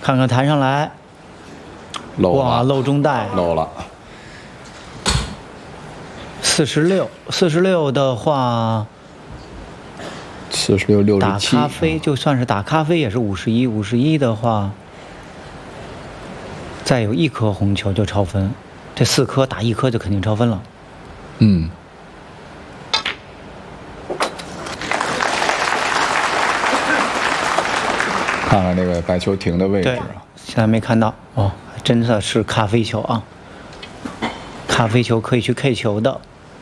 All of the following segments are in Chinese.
看看弹上来，哇，漏中带， 漏了。 46的话 ，46、67。 打咖啡就算是打咖啡也是51的话，再有1颗红球就超分，这4颗打1颗就肯定超分了。 嗯。看看这个白球停的位置啊， 现在没看到哦，真的是咖啡球啊！咖啡球可以去 K 球的，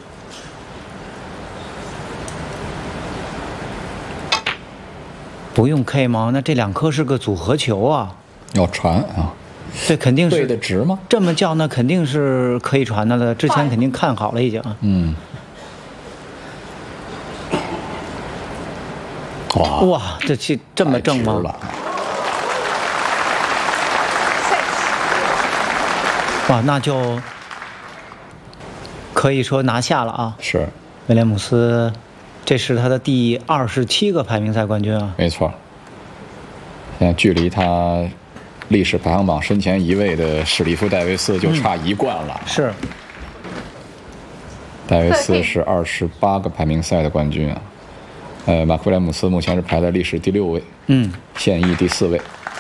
不用 K 吗？那这2颗是个组合球啊！ 要传啊？ 对，肯定是对的直吗？ 这么叫那肯定是可以传的了，之前肯定看好了已经。 嗯。 哇，这气这么正吗？哇，那就可以说拿下了啊！ 是， 威廉姆斯，这是他的第27个排名赛冠军啊！ 没错，现在距离他历史排行榜身前1位的史蒂夫·戴维斯就差1冠了。 是， 戴维斯是28个排名赛的冠军啊。马克·威廉姆斯目前是排在历史第6位，现役第4位。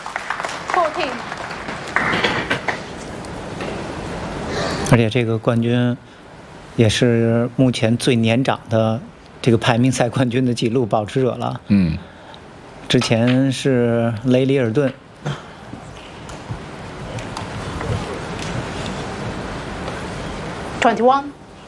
而且这个冠军也是目前最年长的这个排名赛冠军的纪录保持者了。之前是雷里尔顿。 21。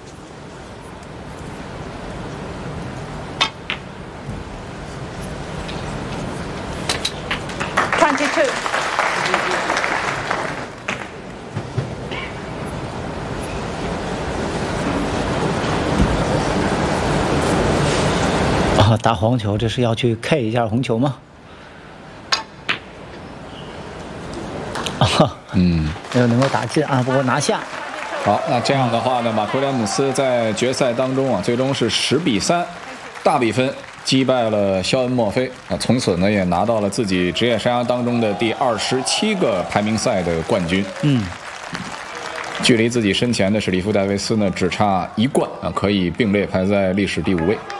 打黄球，这是要去 K 一下红球吗？没有能够打进啊，不过拿下。 好，那这样的话呢，马克·威廉姆斯在决赛当中啊，最终是10比3，大比分击败了肖恩·墨菲啊，从此呢也拿到了自己职业生涯当中的第27个排名赛的冠军。距离自己身前的史蒂夫·戴维斯呢只差1冠啊，可以并列排在历史第5位。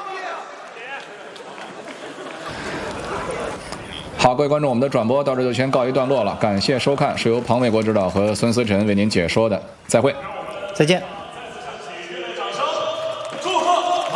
好，各位观众，我们的转播到这就先告一段落了，感谢收看，是由庞卫国指导和孙思辰为您解说的，再会， 再见。